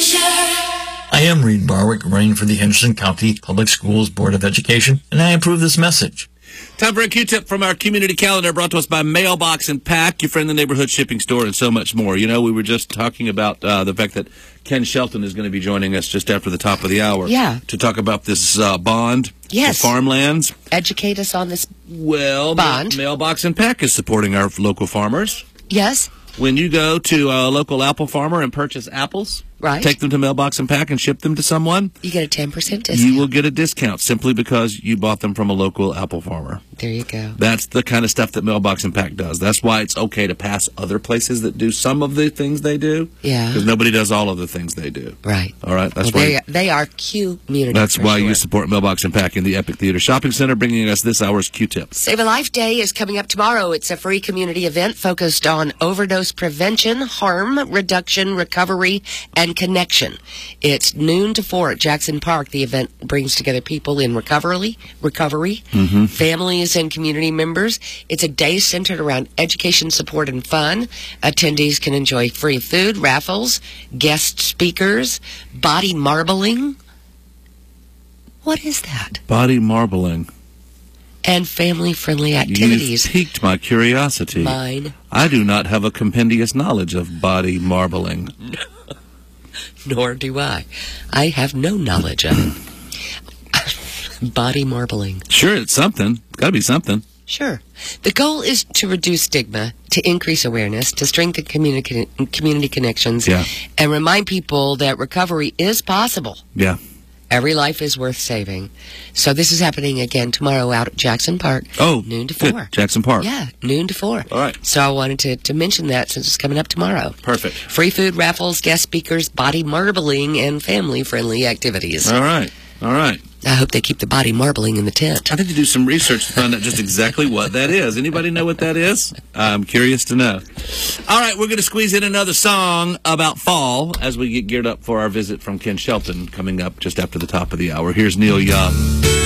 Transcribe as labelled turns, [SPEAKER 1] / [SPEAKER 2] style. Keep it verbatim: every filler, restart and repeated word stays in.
[SPEAKER 1] I am Reed Barwick, running for the Henderson County Public Schools Board of Education, and I approve this message.
[SPEAKER 2] Time for a Q-tip from our community calendar, brought to us by Mailbox and Pack, your friend, the neighborhood shipping store, and so much more. You know, we were just talking about uh, the fact that Ken Shelton is going to be joining us just after the top of the hour.
[SPEAKER 3] Yeah.
[SPEAKER 2] To talk about this uh, bond
[SPEAKER 3] Yes.
[SPEAKER 2] for farmlands.
[SPEAKER 3] Educate us on this
[SPEAKER 2] Well,
[SPEAKER 3] bond.
[SPEAKER 2] Ma- Mailbox and Pack is supporting our local farmers.
[SPEAKER 3] Yes.
[SPEAKER 2] When you go to a local apple farmer and purchase apples,
[SPEAKER 3] Right.
[SPEAKER 2] take them to Mailbox and Pack and ship them to someone,
[SPEAKER 3] You get a ten percent discount.
[SPEAKER 2] you will get a discount simply because you bought them from a local apple farmer.
[SPEAKER 3] There you go.
[SPEAKER 2] That's the kind of stuff that Mailbox and Pack does. That's why it's okay to pass other places that do some of the things they do.
[SPEAKER 3] Yeah.
[SPEAKER 2] Because nobody does all of the things they do.
[SPEAKER 3] Right.
[SPEAKER 2] All right. That's
[SPEAKER 3] Well,
[SPEAKER 2] why.
[SPEAKER 3] they, they are Q community.
[SPEAKER 2] That's
[SPEAKER 3] for
[SPEAKER 2] why
[SPEAKER 3] sure.
[SPEAKER 2] you support Mailbox and Pack in the Epic Theater Shopping Center, bringing us this hour's Q-tip.
[SPEAKER 3] Save a Life Day is coming up tomorrow. It's a free community event focused on overdose prevention, harm reduction, recovery, and connection. It's noon to four at Jackson Park. The event brings together people in recovery, recovery,
[SPEAKER 2] Mm-hmm.
[SPEAKER 3] families, and community members. It's a day centered around education, support, and fun. Attendees can enjoy free food, raffles, guest speakers, body marbling. What is that?
[SPEAKER 2] Body marbling.
[SPEAKER 3] And family-friendly activities.
[SPEAKER 2] You've piqued my curiosity.
[SPEAKER 3] Mine.
[SPEAKER 2] I do not have a compendious knowledge of body marbling.
[SPEAKER 3] Nor do I. I have no knowledge of it. Body marbling.
[SPEAKER 2] Sure, it's something. Got to be something.
[SPEAKER 3] Sure. The goal is to reduce stigma, to increase awareness, to strengthen community community connections,
[SPEAKER 2] Yeah.
[SPEAKER 3] and remind people that recovery is possible.
[SPEAKER 2] Yeah.
[SPEAKER 3] Every life is worth saving. So this is happening again tomorrow out at Jackson Park.
[SPEAKER 2] Oh,
[SPEAKER 3] noon to
[SPEAKER 2] good.
[SPEAKER 3] four.
[SPEAKER 2] Jackson Park.
[SPEAKER 3] Yeah, noon to four.
[SPEAKER 2] All right.
[SPEAKER 3] So I wanted to, to mention that since it's coming up tomorrow.
[SPEAKER 2] Perfect.
[SPEAKER 3] Free food, raffles, guest speakers, body marbling, and family-friendly activities.
[SPEAKER 2] All right. All right.
[SPEAKER 3] I hope they keep the body marbling in the tent.
[SPEAKER 2] I need to do some research to find out just exactly what that is. Anybody know what that is? I'm curious to know. All right, we're going to squeeze in another song about fall as we get geared up for our visit from Ken Shelton coming up just after the top of the hour. Here's Neil Young.